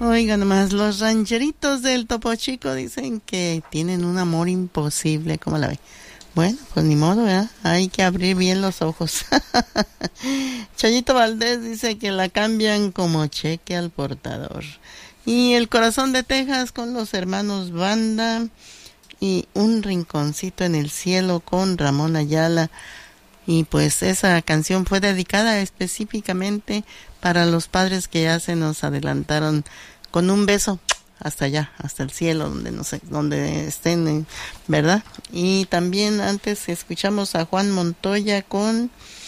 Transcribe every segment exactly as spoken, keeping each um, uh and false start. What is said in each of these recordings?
Oigan nomás, los rancheritos del Topo Chico dicen que tienen un amor imposible, ¿cómo la ve? Bueno, pues ni modo, ¿verdad? Hay que abrir bien los ojos. Chayito Valdés dice que la cambian como cheque al portador. Y El Corazón de Texas con los hermanos Banda y Un Rinconcito en el Cielo con Ramón Ayala. Y pues esa canción fue dedicada específicamente para los padres que ya se nos adelantaron con un beso hasta allá, hasta el cielo, donde no sé, donde estén, ¿verdad? Y también antes escuchamos a Juan Montoya con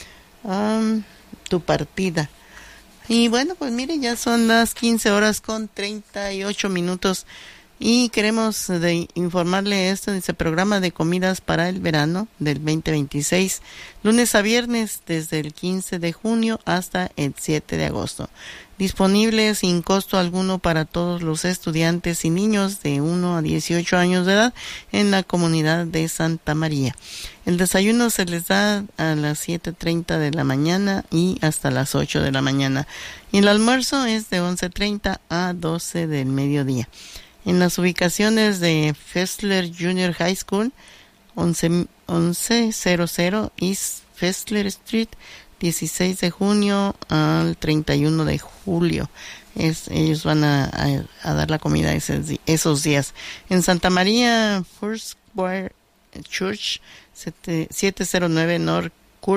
um, Tu Partida. Y bueno, pues mire, ya son las quince horas con treinta y ocho minutos y queremos de informarle esto, dice programa de comidas para el verano del veinte veintiséis, lunes a viernes desde el quince de junio hasta el siete de agosto. Disponible sin costo alguno para todos los estudiantes y niños de uno a dieciocho años de edad en la comunidad de Santa María. El desayuno se les da a las siete treinta de la mañana y hasta las ocho de la mañana. Y el almuerzo es de once treinta a doce del mediodía. En las ubicaciones de Fessler Junior High School, once cero East Fessler Street, dieciséis de junio al treinta y uno de julio. Es, ellos van a, a, a dar la comida esos, esos días. En Santa María, First Square Church, setecientos nueve North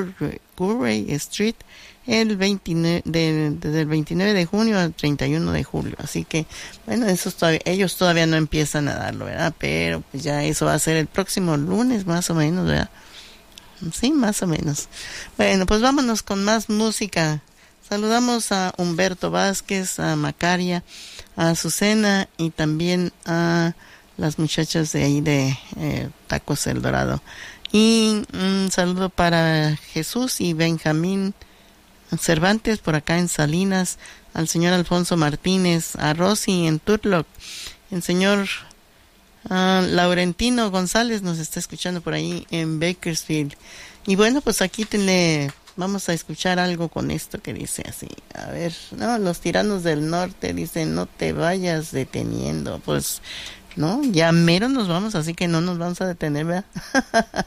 Curray Street, el veintinueve de, desde el veintinueve de junio al treinta y uno de julio. Así que, bueno, esos todavía, ellos todavía no empiezan a darlo, ¿verdad? Pero pues ya eso va a ser el próximo lunes, más o menos, ¿verdad? Sí, más o menos. Bueno, pues vámonos con más música. Saludamos a Humberto Vázquez, a Macaria, a Azucena y también a las muchachas de ahí de eh, Tacos El Dorado. Y un saludo para Jesús y Benjamín Cervantes por acá en Salinas, al señor Alfonso Martínez, a Rosy en Turlock, el señor Uh, Laurentino González nos está escuchando por ahí en Bakersfield. Y bueno, pues aquí te le vamos a escuchar algo con esto que dice así. A ver, no, los tiranos del norte dicen no te vayas deteniendo. Pues no, ya mero nos vamos, así que no nos vamos a detener, ¿verdad?